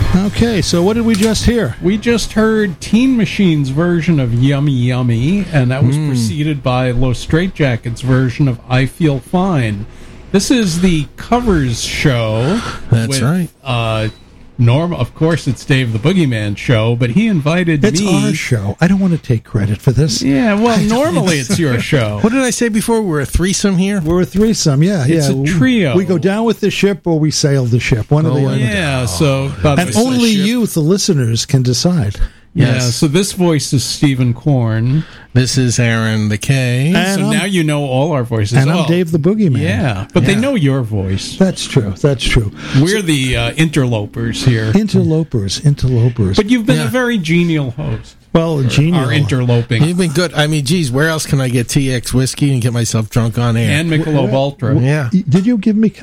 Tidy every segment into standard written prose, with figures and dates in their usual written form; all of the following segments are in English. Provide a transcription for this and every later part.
Okay, so what did we just hear? We just heard Teen Machine's version of Yummy Yummy, and that was preceded by Los Straitjackets' version of I Feel Fine. This is the covers show. That's with, right. Norm, of course, it's Dave the Boogeyman show, but he invited It's me. our show. I don't want to take credit for this. Yeah, well, normally it's your show. What did I say before? We're a threesome here? We're a threesome, yeah. It's a trio. We go down with the ship or we sail the ship. One or the other. Yeah, so... And only you, the listeners, can decide. Yeah, Yes. so this voice is Stephen Korn. This is Aaron the K. And So I'm- now you know all our voices. And I'm Dave the Boogeyman. Yeah, but they know your voice. That's true. That's true. We're the interlopers here. Interlopers. But you've been Yeah. a very genial host. Well, genial. Our interloping. You've been good. I mean, geez, where else can I get TX whiskey and get myself drunk on air? And Michelob Ultra. Yeah. Did you give me...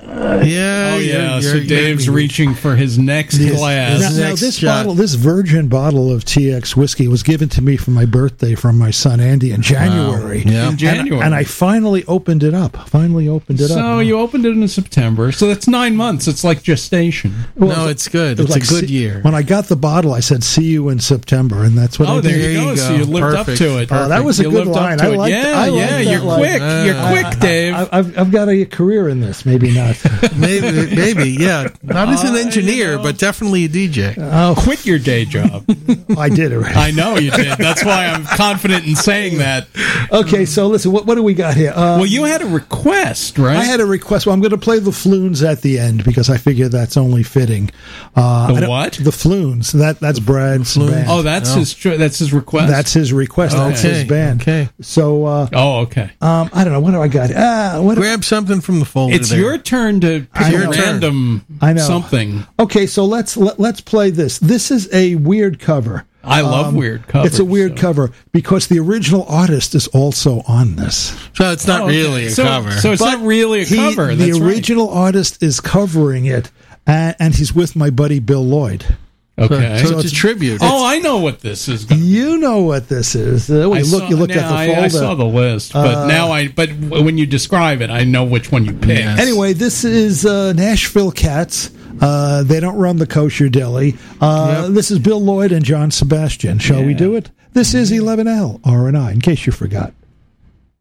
Yeah. Oh, yeah. So you're- Dave's you're- reaching for his next glass. Now Next this shot. bottle, this virgin bottle of TX whiskey was given to me for my birthday from my son Andy in January. Yeah. In January. And I finally opened it up. So you opened it in September. So that's 9 months. It's like gestation. No, it's good. It was It's a good see- year. When I got the bottle, I said, "See you in September," and that's what I Oh, did. there you There go. you So go. you lived Perfect. up to it. Oh, that was a You good lived up line. to I it. like Yeah, that. I like yeah. that You're line. quick. You're quick, Dave. I've got a career in this. Maybe not. Maybe, yeah. Not as an engineer, but definitely a DJ. Quit your day job. I did already. I know you did. That's why I'm confident in saying that. Okay, so listen. What do we got here? Well, you had a request, right? I had a request. Well, I'm going to play the Flunes at the end because I figure that's only fitting. The what? The Flunes. That's Brad's band. Oh, that's his request. That's his request. That's his Okay, band. okay. So, Oh, okay. I don't know. What do I got? Grab something from the folder. It's there. your turn to pick Your a turn. random I know. something. Okay, so let's play this. This is a weird cover. I love weird covers. It's a weird cover because the original artist is also on this. So it's not really a cover. So it's not really a cover. The That's right. original artist is covering it, and he's with my buddy Bill Lloyd. Okay. So it's a tribute. Oh, I know what this is. Gonna You know what this is. You look at the folder. I saw the list, but but when you describe it, I know which one you picked. Yes. Anyway, this is Nashville Cats. They don't run the kosher deli. This is Bill Lloyd and John Sebastian. Shall we do it? This is 11L R&I, in case you forgot.